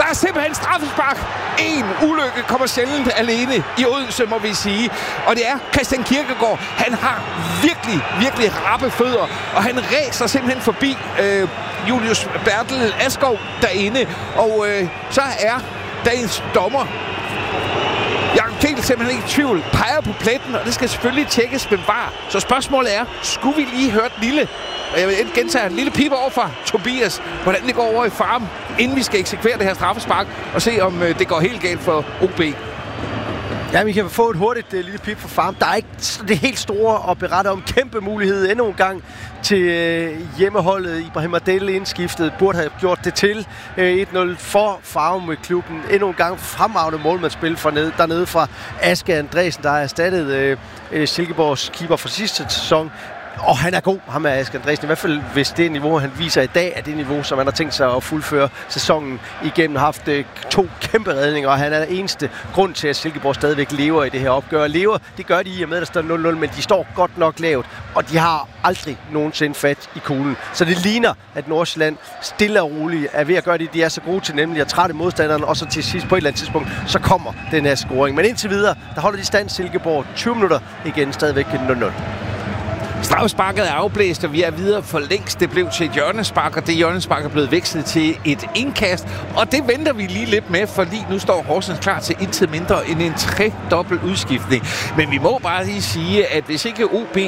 er simpelthen straffespark. En ulykke kommer sjældent alene i Odense, må vi sige. Og det er Christian Kierkegaard. Han har virkelig, virkelig rappe fødder, og han ræser simpelthen forbi Julius Bertel Askov derinde. Og så er dagens dommer Jakob Kegel simpelthen ikke i tvivl, peger på pletten, og det skal selvfølgelig tjekkes med VAR. Så spørgsmålet er, skulle vi lige høre et lille, og jeg vil gentage en lille pipe over fra Tobias, hvordan det går over i Farum, inden vi skal eksekvere det her straffespark, og se om det går helt galt for OB. Ja, vi kan få et hurtigt lille pip for Farum. Der er ikke det helt store at berette om. Kæmpe mulighed endnu en gang til hjemmeholdet. Ibrahim Adel indskiftet burde have gjort det til 1-0 for Farum med klubben. Endnu en gang fremragende målmandsspil dernede fra Aske Andresen, der har erstattet Silkeborgs keeper fra sidste sæson. Og han er god, ham er Aske Andresen. I hvert fald, hvis det niveau, han viser i dag, er det niveau, som han har tænkt sig at fuldføre sæsonen igennem. Har haft 2 kæmpe redninger, og han er den eneste grund til, at Silkeborg stadigvæk lever i det her opgør. Det gør de i og med, at der står 0-0, men de står godt nok lavt, og de har aldrig nogensinde fat i kuglen. Så det ligner, at Nordsjælland stille og roligt er ved at gøre det, de er så gode til, nemlig at trætte modstanderen, og så til sidst på et eller andet tidspunkt, så kommer den her scoring. Men indtil videre, der holder de stand Silkeborg 20 minutter igen, stadigvæk 0-0. Straffesparket er afblæst, og vi er videre for længst. Det blev til et hjørnespark, og det hjørnespark er blevet vekslet til et indkast. Og det venter vi lige lidt med, fordi nu står Horsens klar til intet mindre end en 3-dobbelt udskiftning. Men vi må bare lige sige, at hvis ikke OB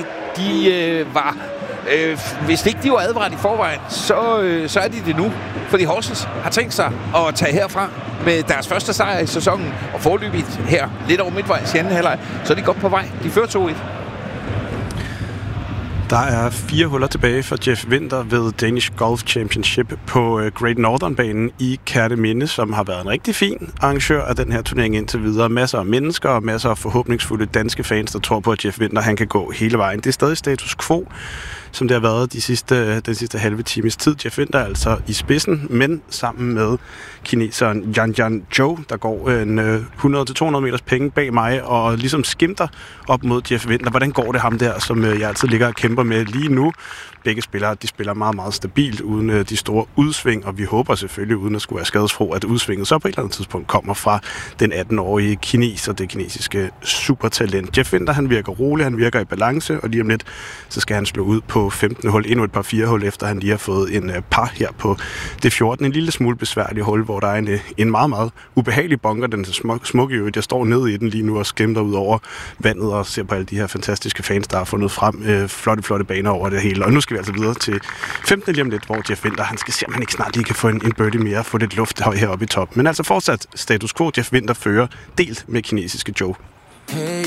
hvis ikke de var advaret i forvejen, så er de det nu. Fordi Horsens har tænkt sig at tage herfra med deres første sejr i sæsonen, og forløbigt her lidt over midtvejs i anden halvleg, så er de godt på vej. De fører 2-1. Der er 4 huller tilbage for Jeff Winther ved Danish Golf Championship på Great Northern-banen i Kerteminde, som har været en rigtig fin arrangør af den her turnering indtil videre. Masser af mennesker og masser af forhåbningsfulde danske fans, der tror på, at Jeff Winther han kan gå hele vejen. Det er stadig status quo, som det har været den sidste halve times tid. Jeff Winther er altså i spidsen, men sammen med kineseren Yan Zhou, der går en 100-200 meters penge bag mig, og ligesom skimter op mod Jeff Winther. Hvordan går det ham der, som jeg altid ligger og kæmper med lige nu? Begge spillere, de spiller meget, meget stabilt, uden de store udsving, og vi håber selvfølgelig, uden at skulle være skadesfro, at udsvinget så på et eller andet tidspunkt kommer fra den 18-årige kineser, det kinesiske supertalent. Jeff Winther, han virker rolig, han virker i balance, og lige om lidt, så skal han slå ud på 15. hul, endnu et par 4 hul, efter han lige har fået en par her på det 14. En lille smule besværlig hul, hvor der er en meget, meget ubehagelig bunker, den er så smuk i øvrigt. Jeg står nede i den lige nu og skimter ud over vandet og ser på alle de her fantastiske fans, der har fundet frem. Flotte baner over det hele. Og nu skal vi altså videre til 15. lige om lidt, hvor Jeff Winther, han skal se, om han ikke snart lige kan få en birdie mere, få lidt luft heroppe i top. Men altså fortsat status quo. Jeff Winther fører delt med kinesiske Joe. Hey,